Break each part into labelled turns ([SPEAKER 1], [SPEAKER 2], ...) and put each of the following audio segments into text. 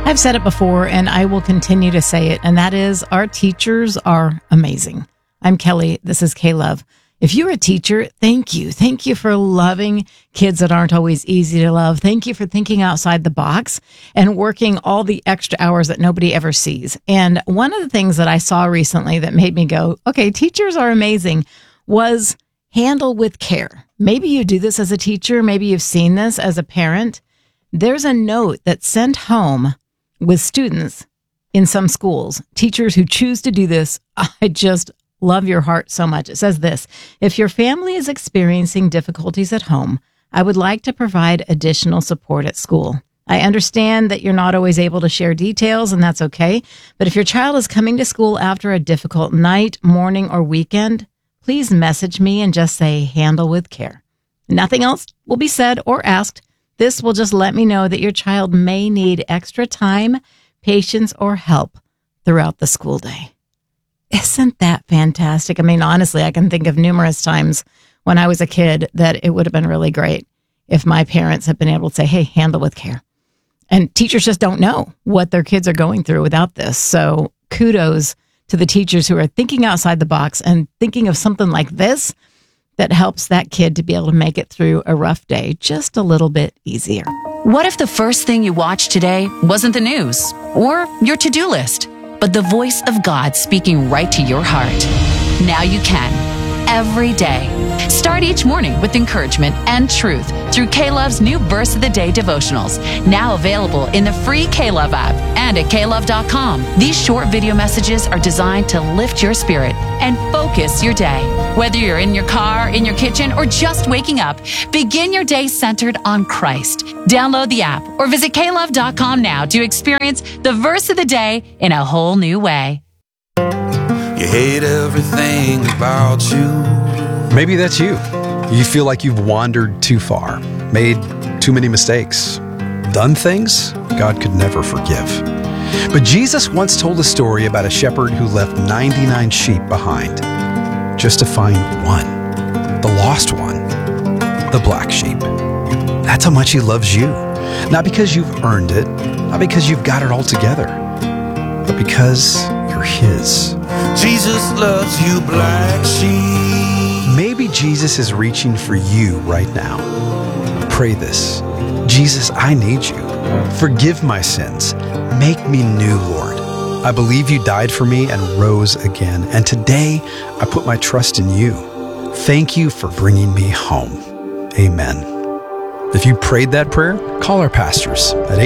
[SPEAKER 1] I've said it before, and I will continue to say it, and that is our teachers are amazing. I'm Kelly. This is K-Love. If you're a teacher, thank you. Thank you for loving kids that aren't always easy to love. Thank you for thinking outside the box and working all the extra hours that nobody ever sees. And one of the things that I saw recently that made me go, okay, teachers are amazing, was handle with care. Maybe you do this as a teacher. Maybe you've seen this as a parent. There's a note that's sent home with students in some schools, teachers who choose to do this. I just love your heart so much. It says this: if your family is experiencing difficulties at home, I would like to provide additional support at school. I understand that you're not always able to share details, and that's okay. But if your child is coming to school after a difficult night, morning, or weekend, please message me and just say, handle with care. Nothing else will be said or asked. This will just let me know that your child may need extra time, patience, or help throughout the school day. Isn't that fantastic? I mean, honestly, I can think of numerous times when I was a kid that it would have been really great if my parents had been able to say, hey, handle with care. And teachers just don't know what their kids are going through without this. So kudos to the teachers who are thinking outside the box and thinking of something like this that helps that kid to be able to make it through a rough day just a little bit easier.
[SPEAKER 2] What if the first thing you watched today wasn't the news or your to-do list, but the voice of God speaking right to your heart? Now you can, every day. Start each morning with encouragement and truth through K-Love's new Verse of the Day devotionals, now available in the free K-Love app and at klove.com. These short video messages are designed to lift your spirit and focus your day. Whether you're in your car, in your kitchen, or just waking up, begin your day centered on Christ. Download the app or visit klove.com now to experience the Verse of the Day in a whole new way.
[SPEAKER 3] You hate everything about you.
[SPEAKER 4] Maybe that's you. You feel like you've wandered too far, made too many mistakes, done things God could never forgive. But Jesus once told a story about a shepherd who left 99 sheep behind just to find one, the lost one, the black sheep. That's how much he loves you. Not because you've earned it, not because you've got it all together, but because you're his.
[SPEAKER 3] Jesus loves you, black sheep.
[SPEAKER 4] Maybe Jesus is reaching for you right now. Pray this: Jesus, I need you. Forgive my sins. Make me new, Lord. I believe you died for me and rose again. And today I put my trust in you. Thank you for bringing me home. Amen. If you prayed that prayer, call our pastors at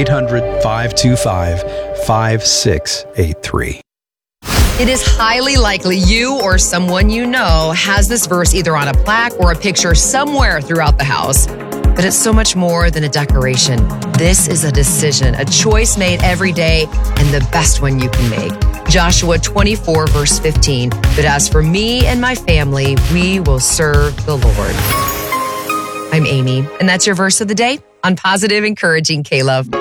[SPEAKER 4] 800-525-5683.
[SPEAKER 5] It is highly likely you or someone you know has this verse either on a plaque or a picture somewhere throughout the house. But it's so much more than a decoration. This is a decision, a choice made every day, and the best one you can make. Joshua 24, verse 15. But as for me and my family, we will serve the Lord. I'm Amy, and that's your verse of the day on Positive Encouraging K-Love.